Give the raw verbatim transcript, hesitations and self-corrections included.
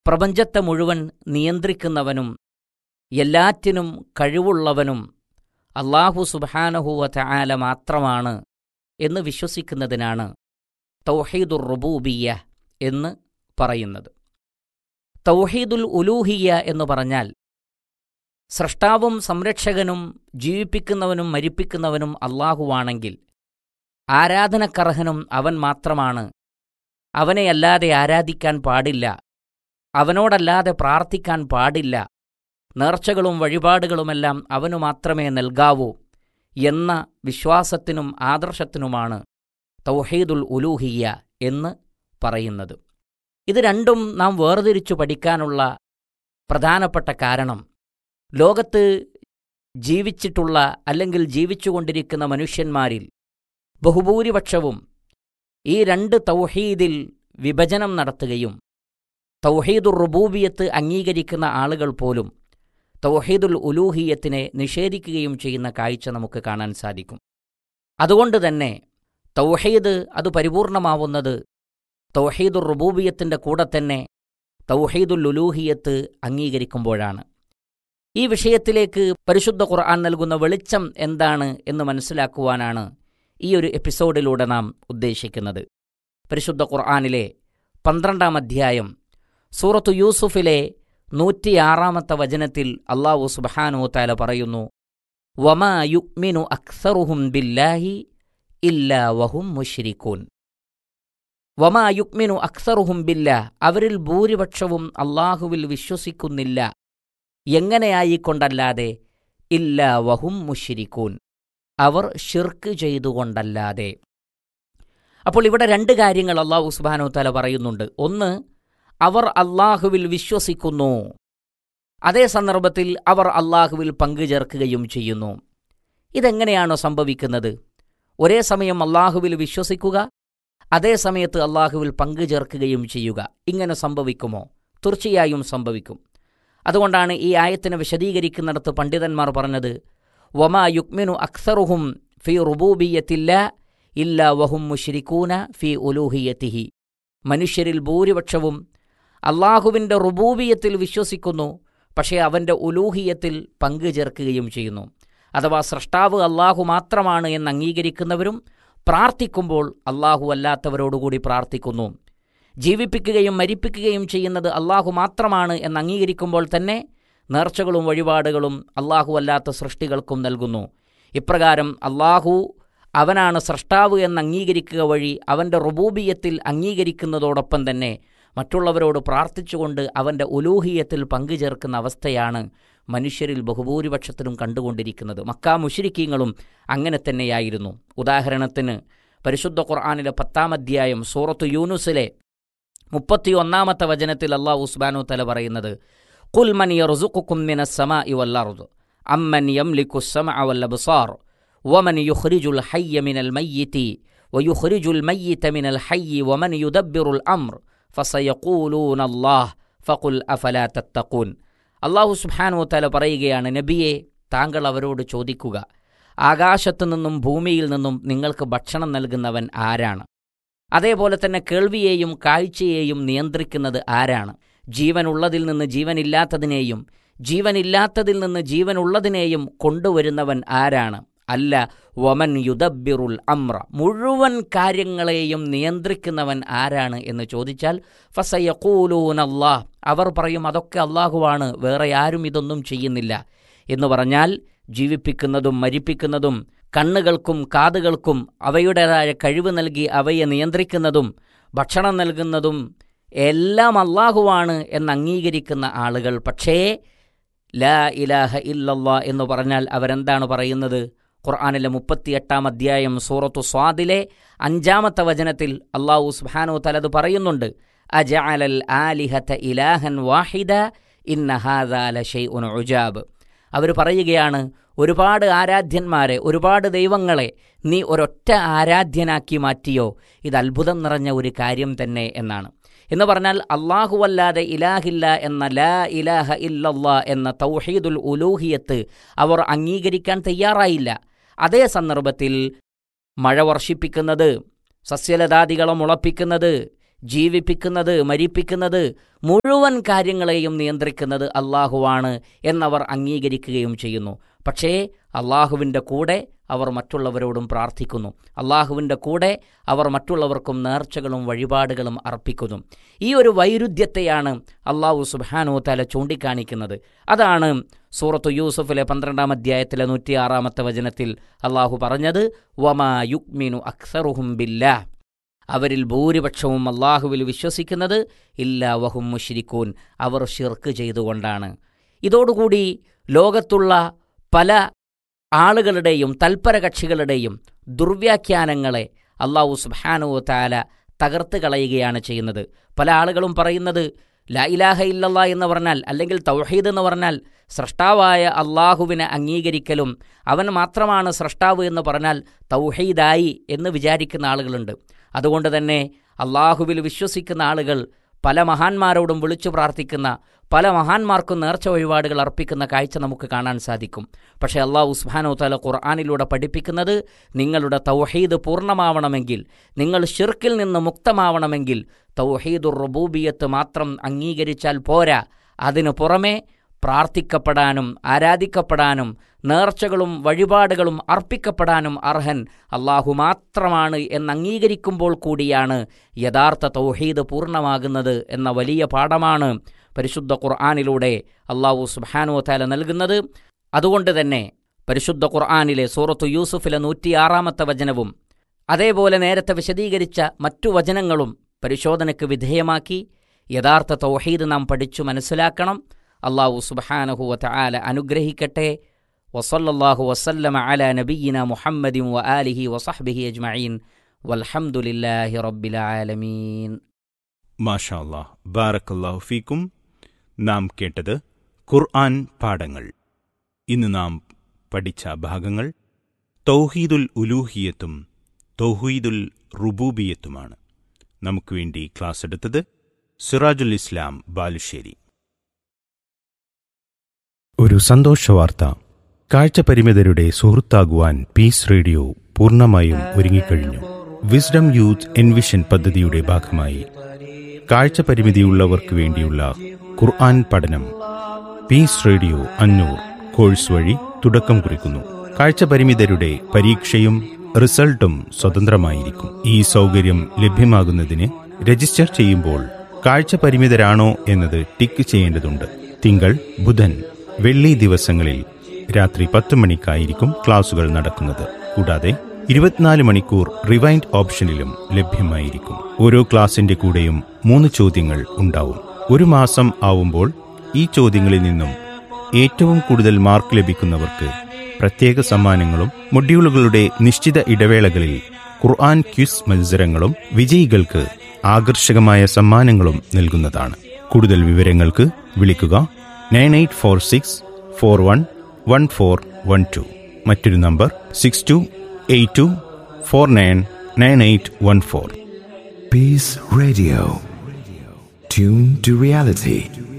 പ്രപഞ്ചത്തെ മുഴുവൻ നിയന്ത്രിക്കുന്നവനും എല്ലാറ്റിനും കഴിവുള്ളവനും അല്ലാഹു സുബ്ഹാനഹു വ തആല മാത്രമാണ് എന്ന് വിശ്വസിക്കുന്നതിനാണ് തൗഹീദുർ റുബൂബിയ്യ എന്ന് പറയുന്നത്. തൗഹീദുൽ ഉലൂഹിയ്യ എന്ന് പറഞ്ഞാൽ സ്രഷ്ടാവും സംരക്ഷകനും ജീവിപ്പിക്കുന്നവനും മരിപ്പിക്കുന്നവനും അല്ലാഹുവാണെങ്കിൽ ആരാധനക്കർഹനും അവൻ മാത്രമാണ്. അവനെയല്ലാതെ ആരാധിക്കാൻ പാടില്ല, അവനോടല്ലാതെ പ്രാർത്ഥിക്കാൻ പാടില്ല, നേർച്ചകളും വഴിപാടുകളുമെല്ലാം അവനു മാത്രമേ നൽകാവൂ എന്ന വിശ്വാസത്തിനും ആദർശത്തിനുമാണ് തൗഹീദുൽ ഉലൂഹിയ്യ എന്ന് പറയുന്നത്. ഇത് രണ്ടും നാം വേർതിരിച്ചു പഠിക്കാനുള്ള പ്രധാനപ്പെട്ട കാരണം ലോകത്ത് ജീവിച്ചിട്ടുള്ള അല്ലെങ്കിൽ ജീവിച്ചുകൊണ്ടിരിക്കുന്ന മനുഷ്യന്മാരിൽ ബഹുഭൂരിപക്ഷവും ഈ രണ്ട് തൗഹീദിൽ വിഭജനം നടത്തുകയും തൗഹീദുർ റുബൂബിയത്ത് അംഗീകരിക്കുന്ന ആളുകൾ പോലും തൗഹീദുൽ ഉലൂഹിയത്തിനെ നിഷേധിക്കുകയും ചെയ്യുന്ന കാഴ്ച നമുക്ക് കാണാൻ സാധിക്കും. അതുകൊണ്ട് തന്നെ തൗഹീദ് അത് പരിപൂർണമാവുന്നത് തൗഹീദുർ റുബൂബിയത്തിൻ്റെ കൂടെ തന്നെ തൗഹീദുൽ ഉലൂഹിയത്ത് അംഗീകരിക്കുമ്പോഴാണ്. ഈ വിഷയത്തിലേക്ക് പരിശുദ്ധ ഖുർആൻ നൽകുന്ന വെളിച്ചം എന്താണ് എന്ന് മനസ്സിലാക്കുവാനാണ് ഈ ഒരു എപ്പിസോഡിലൂടെ നാം ഉദ്ദേശിക്കുന്നത്. പരിശുദ്ധ ഖുർആനിലെ പന്ത്രണ്ടാം അധ്യായം സൂറത്തു യൂസുഫിലെ നൂറ്റിയാറാമത്തെ വചനത്തിൽ അല്ലാഹു സുബ്ഹാനഹു തആല പറയുന്നു, വമാ യുഅ്മിനു അക്സറുഹും ബില്ലാഹി ഇല്ലാ വഹും മുശ്രികൂൻ. വമാ യുഅ്മിനു അക്സറുഹും ബില്ലാഹ്, അവരിൽ ഭൂരിപക്ഷവും അല്ലാഹുവിൽ വിശ്വസിക്കുന്നില്ല. എങ്ങനെയായിക്കൊണ്ടല്ലാതെ? ഇല്ലാ വഹും മുശ്രികൂൻ, അവർ ശിർക്ക് ചെയ്തുകൊണ്ടല്ലാതെ. അപ്പോൾ ഇവിടെ രണ്ട് കാര്യങ്ങൾ അല്ലാഹു സുബ്ഹാനഹു തആല പറയുന്നുണ്ട്. ഒന്ന്, അവർ അല്ലാഹുവിൽ വിശ്വസിക്കുന്നു, അതേ സന്ദർഭത്തിൽ അവർ അല്ലാഹുവിൽ പങ്കുചേർക്കുകയും ചെയ്യുന്നു. ഇതെങ്ങനെയാണോ സംഭവിക്കുന്നത്? ഒരേ സമയം അല്ലാഹുവിൽ വിശ്വസിക്കുക, അതേ സമയത്ത് അല്ലാഹുവിൽ പങ്കുചേർക്കുകയും ചെയ്യുക. ഇങ്ങനെ സംഭവിക്കുമോ? തീർച്ചയായും സംഭവിക്കും. അതുകൊണ്ടാണ് ഈ ആയത്തിനെ വിശദീകരിക്കുന്നിടത്ത് പണ്ഡിതന്മാർ പറഞ്ഞത്, വമാ യുഅ്മിനു അക്സറുഹും ഫീ റുബൂബിയ്യത്തില്ലാ ഇല്ലാ വഹും മുശ്രികൂന ഫീ ഉലൂഹിയ്യതിഹി. മനുഷ്യരിൽ ഭൂരിപക്ഷവും അല്ലാഹുവിൻ്റെ റുബൂബിയത്തിൽ വിശ്വസിക്കുന്നു, പക്ഷേ അവൻ്റെ ഉലൂഹിയത്തിൽ പങ്കുചേർക്കുകയും ചെയ്യുന്നു. അഥവാ സ്രഷ്ടാവ് അല്ലാഹു മാത്രമാണ് എന്ന് അംഗീകരിക്കുന്നവരും പ്രാർത്ഥിക്കുമ്പോൾ അല്ലാഹു അല്ലാത്തവരോടുകൂടി പ്രാർത്ഥിക്കുന്നു. ജീവിപ്പിക്കുകയും മരിപ്പിക്കുകയും ചെയ്യുന്നത് അല്ലാഹു മാത്രമാണ് എന്ന് അംഗീകരിക്കുമ്പോൾ തന്നെ നേർച്ചകളും വഴിപാടുകളും അല്ലാഹു അല്ലാത്ത സൃഷ്ടികൾക്കും നൽകുന്നു. ഇപ്രകാരം അല്ലാഹു അവനാണ് സ്രഷ്ടാവ് എന്ന് അംഗീകരിക്കുക വഴി അവൻ്റെ റുബൂബിയത്തിൽ അംഗീകരിക്കുന്നതോടൊപ്പം തന്നെ മറ്റുള്ളവരോട് പ്രാർത്ഥിച്ചുകൊണ്ട് അവൻ്റെ ഉലൂഹിയത്തിൽ പങ്കുചേർക്കുന്ന അവസ്ഥയാണ് മനുഷ്യരിൽ ബഹുഭൂരിപക്ഷത്തിലും കണ്ടുകൊണ്ടിരിക്കുന്നത്. മക്കാ മുശ്രിക്കീങ്ങളും അങ്ങനെ തന്നെയായിരുന്നു. ഉദാഹരണത്തിന് പരിശുദ്ധ ഖുർആനിലെ പത്താം അധ്യായം സൂറത്തു യൂനുസിലെ മുപ്പത്തി ഒന്നാമത്തെ വചനത്തിൽ അല്ലാഹു സുബ്ഹാനഹു തആല പറയുന്നത്, ഖുൽ മൻ യർസുഖുകും മിനസ് സമാഇ വൽ അർദ് അമ്മൻ യംലികുസ് സമഅ വൽ അബ്സാർ വമൻ യുഖ്രിജുൽ ഹയ്യ മിനൽ മയ്യിതി വയുഖ്രിജുൽ മയ്യിത മിനൽ ഹയ്യി വമൻ യുദബ്ബിറുൽ അംർ ഫസയഖൂലൂന അല്ലാഹ് ഫഖുൽ അഫലാ തത്തഖൂൻ. അല്ലാഹു സുബ്ഹാനഹു തആല പറയുകയാണ്, നബിയെ, താങ്കൾ അവരോട് ചോദിക്കുക, ആകാശത്തു നിന്നും ഭൂമിയിൽ നിന്നും നിങ്ങൾക്ക് ഭക്ഷണം നൽകുന്നവൻ ആരാണ്? അതേപോലെ തന്നെ കേൾവിയെയും കാഴ്ചയെയും നിയന്ത്രിക്കുന്നത് ആരാണ്? ജീവനുള്ളതിൽ നിന്ന് ജീവനില്ലാത്തതിനെയും ജീവനില്ലാത്തതിൽ നിന്ന് ജീവനുള്ളതിനെയും കൊണ്ടുവരുന്നവൻ ആരാണ്? അല്ല, വമൻ യുദബ്ബിറുൽ അംറ, മുഴുവൻ കാര്യങ്ങളെയും നിയന്ത്രിക്കുന്നവൻ ആരാണ് എന്ന് ചോദിച്ചാൽ ഫസയഖൂലൂന അല്ലാഹ്, അവർ പറയും അതൊക്കെ അല്ലാഹുവാണ്, വേറെ ആരും ഇതൊന്നും ചെയ്യുന്നില്ല എന്ന് പറഞ്ഞാൽ ജീവിപ്പിക്കുന്നതും മരിപ്പിക്കുന്നതും കണ്ണുകൾക്കും കാതുകൾക്കും അവയുടേതായ കഴിവ് നൽകി അവയെ നിയന്ത്രിക്കുന്നതും ഭക്ഷണം നൽകുന്നതും എല്ലാം അല്ലാഹുവാണ് എന്ന് അംഗീകരിക്കുന്ന ആളുകൾ പക്ഷേ ലാ ഇലാഹ ഇല്ലല്ലാഹ് എന്ന് പറഞ്ഞാൽ അവരെന്താണ് പറയുന്നത്? ഖുർആനിലെ മുപ്പത്തിയെട്ടാം അധ്യായം സൂറത്തു സ്വാദിലെ അഞ്ചാമത്തെ വചനത്തിൽ അല്ലാഹു സുബ്ഹാനഹു തആല അത് പറയുന്നുണ്ട്, അജഅലൽ ആലിഹത ഇലാഹൻ വാഹിദ ഇന്ന ഹാദാ ലശൈഉൻ ഉജാബ്. അവർ പറയുകയാണ്, ഒരുപാട് ആരാധ്യന്മാരെ, ഒരുപാട് ദൈവങ്ങളെ നീ ഒരൊറ്റ ആരാധ്യനാക്കി മാറ്റിയോ, ഇത് അത്ഭുതം നിറഞ്ഞ ഒരു കാര്യം തന്നെ എന്നാണ്. എന്ന് പറഞ്ഞാൽ അല്ലാഹുവല്ലാതെ ഇലാഹില്ല എന്ന ലാ ഇലാഹ ഇല്ലല്ലാ എന്ന തൗഹീദുൽ ഉലൂഹിയത്ത് അവർ അംഗീകരിക്കാൻ തയ്യാറായില്ല. അതേ സന്ദർഭത്തിൽ മഴ വർഷിപ്പിക്കുന്നത്, സസ്യലതാദികളെ മുളപ്പിക്കുന്നത്, ജീവിപ്പിക്കുന്നത്, മരിപ്പിക്കുന്നത്, മുഴുവൻ കാര്യങ്ങളെയും നിയന്ത്രിക്കുന്നത് അള്ളാഹുവാണ് എന്നവർ അംഗീകരിക്കുകയും ചെയ്യുന്നു. പക്ഷേ അള്ളാഹുവിൻ്റെ കൂടെ അവർ മറ്റുള്ളവരോടും പ്രാർത്ഥിക്കുന്നു. അള്ളാഹുവിൻ്റെ കൂടെ അവർ മറ്റുള്ളവർക്കും നേർച്ചകളും വഴിപാടുകളും അർപ്പിക്കുന്നു. ഈ ഒരു വൈരുദ്ധ്യത്തെയാണ് അള്ളാഹു സുബ്ഹാനഹു തആല ചൂണ്ടിക്കാണിക്കുന്നത്. അതാണ് സൂറത്തു യൂസുഫിലെ പന്ത്രണ്ടാം അധ്യായത്തിലെ നൂറ്റിയാറാമത്തെ വചനത്തിൽ അള്ളാഹു പറഞ്ഞത്, വമാ യുക്മിനു അക്സറുഹും ബില്ലാഹ്, അവരിൽ ഭൂരിപക്ഷവും അള്ളാഹുവിൽ വിശ്വസിക്കുന്നത് ഇല്ലാ വഹും മുശ്രിക്കൂൻ, അവർ ശിർക്ക് ചെയ്തുകൊണ്ടാണ്. ഇതോടുകൂടി ലോകത്തുള്ള പല ആളുകളുടെയും തൽപര കക്ഷികളുടെയും ദുർവ്യാഖ്യാനങ്ങളെ അള്ളാഹു സുബ്ഹാനഹു തആല തകർത്ത് കളയുകയാണ് ചെയ്യുന്നത്. പല ആളുകളും പറയുന്നത് ലാ ഇലാഹ ഇല്ലല്ലാഹ് എന്ന് പറഞ്ഞാൽ, അല്ലെങ്കിൽ തൗഹീദ് എന്ന് പറഞ്ഞാൽ സ്രഷ്ടാവായ അള്ളാഹുവിനെ അംഗീകരിക്കലും അവൻ മാത്രമാണ് സ്രഷ്ടാവ് എന്ന് പറഞ്ഞാൽ തൗഹീദായി എന്ന് വിചാരിക്കുന്ന ആളുകളുണ്ട്. അതുകൊണ്ട് തന്നെ അള്ളാഹുവിൽ വിശ്വസിക്കുന്ന ആളുകൾ പല മഹാന്മാരോടും വിളിച്ചു പ്രാർത്ഥിക്കുന്ന, പല മഹാന്മാർക്കും നേർച്ച വഴിപാടുകൾ അർപ്പിക്കുന്ന കാഴ്ച നമുക്ക് കാണാൻ സാധിക്കും. പക്ഷേ അള്ളാഹു സുബ്ഹാനഹു തആല ഖുർആനിലൂടെ പഠിപ്പിക്കുന്നത്, നിങ്ങളുടെ തൗഹീദ് പൂർണ്ണമാവണമെങ്കിൽ, നിങ്ങൾ ശിർക്കിൽ നിന്ന് മുക്തമാവണമെങ്കിൽ തൗഹീദുർ റുബൂബിയ്യത്ത് മാത്രം അംഗീകരിച്ചാൽ പോരാ, അതിനു പുറമെ പ്രാർത്ഥിക്കപ്പെടാനും ആരാധിക്കപ്പെടാനും നേർച്ചകളും വഴിപാടുകളും അർപ്പിക്കപ്പെടാനും അർഹൻ അള്ളാഹു മാത്രമാണ് എന്ന് അംഗീകരിക്കുമ്പോൾ കൂടിയാണ് യഥാർത്ഥ തൗഹീദ് പൂർണ്ണമാകുന്നത് എന്ന വലിയ പാഠമാണ് പരിശുദ്ധ ഖുർആനിലൂടെ അള്ളാഹു സുബ്ഹാനഹു വതആല നൽകുന്നത്. അതുകൊണ്ട് തന്നെ പരിശുദ്ധ ഖുർആനിലെ സൂറത്തു യൂസുഫിലെ നൂറ്റിയാറാമത്തെ വചനവും അതേപോലെ നേരത്തെ വിശദീകരിച്ച മറ്റു വചനങ്ങളും പരിശോധനയ്ക്ക് വിധേയമാക്കി യഥാർത്ഥ തൗഹീദ് നാം പഠിച്ചു മനസ്സിലാക്കണം. അള്ളാഹു സുബ്ഹാനഹു വതആല അനുഗ്രഹിക്കട്ടെ. വസല്ലല്ലാഹു വസല്ലമ അലാ നബിയ്യിന മുഹമ്മദിൻ വആലിഹി വസഹ്ബിഹി അജ്മഈൻ വൽഹംദുലില്ലാഹി റബ്ബിൽ ആലമീൻ. മാഷാ അല്ലാഹ്, ബാറക്കല്ലാഹു ഫീക്കും. നാം കേട്ടത് ഖുർആൻ പാഠങ്ങൾ. ഇന്ന് നാം പഠിച്ച ഭാഗങ്ങൾ തൗഹീദുൽ ഉലൂഹിയത്തും തൗഹീദുൽ റുബൂബിയത്തുമാണ്. നമുക്ക് വേണ്ടി ക്ലാസ് എടുത്തത് സിറാജുൽ ഇസ്ലാം ബാലുശ്ശേരി. ഒരു സന്തോഷവാർത്ത. കാഴ്ചപരിമിതരുടെ സുഹൃത്താകുവാൻ പീസ് റേഡിയോ പൂർണ്ണമായും ഒരുങ്ങിക്കഴിഞ്ഞു. വിസ്ഡം യൂത്ത് എൻവിഷൻ പദ്ധതിയുടെ ഭാഗമായി കാഴ്ചപരിമിതിയുള്ളവർക്ക് വേണ്ടിയുള്ള ഖുർആൻ പഠനം പീസ് റേഡിയോ അന്നൂർ കോഴ്സ് വഴി തുടക്കം കുറിക്കുന്നു. കാഴ്ചപരിമിതരുടെ പരീക്ഷയും റിസൾട്ടും സ്വതന്ത്രമായിരിക്കും. ഈ സൗകര്യം ലഭ്യമാകുന്നതിന് രജിസ്റ്റർ ചെയ്യുമ്പോൾ കാഴ്ചപരിമിതരാണോ എന്നത് ടിക്ക് ചെയ്യേണ്ടതുണ്ട്. തിങ്കൾ, ബുധൻ, വെള്ളി ദിവസങ്ങളിൽ രാത്രി പത്ത് മണിക്കായിരിക്കും ക്ലാസുകൾ നടക്കുന്നത്. കൂടാതെ ഇരുപത്തിനാല് മണിക്കൂർ റിവൈൻഡ് ഓപ്ഷനിലും ലഭ്യമായിരിക്കും. ഓരോ ക്ലാസിന്റെ കൂടെയും മൂന്ന് ചോദ്യങ്ങൾ ഉണ്ടാവും. ഒരു മാസം ആവുമ്പോൾ ഈ ചോദ്യങ്ങളിൽ നിന്നും ഏറ്റവും കൂടുതൽ മാർക്ക് ലഭിക്കുന്നവർക്ക് പ്രത്യേക സമ്മാനങ്ങളും മൊഡ്യൂളുകളുടെ നിശ്ചിത ഇടവേളകളിൽ ഖുർആൻ ക്വിസ് മത്സരങ്ങളും വിജയികൾക്ക് ആകർഷകമായ സമ്മാനങ്ങളും നൽകുന്നതാണ്. കൂടുതൽ വിവരങ്ങൾക്ക് വിളിക്കുക nine eight four six four one one four one two. മറ്റൊരു number six to eight to four nine nine eight one four. Peace Radio. Tune to reality.